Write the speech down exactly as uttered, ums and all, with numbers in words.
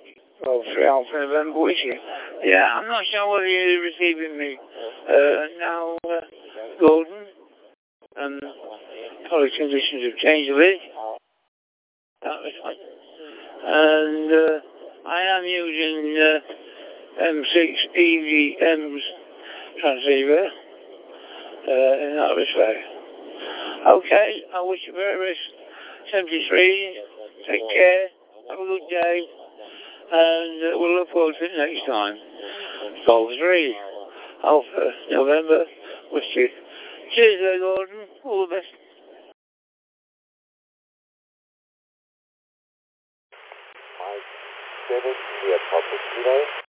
Well, three Alpha November, which is, yeah, I'm not sure whether you're receiving me uh, now, uh, Gordon. Um, college conditions have changed a bit. That was fine. And uh, I am using uh, M six E V M's transceiver uh, in that respect. Okay, I wish you very much seventy-three. Take care. Have a good day. And uh, we'll look forward to it next time. Golf three. Alpha November. Wish you. Cheers there, Gordon. All the best. Five seven, we have public today.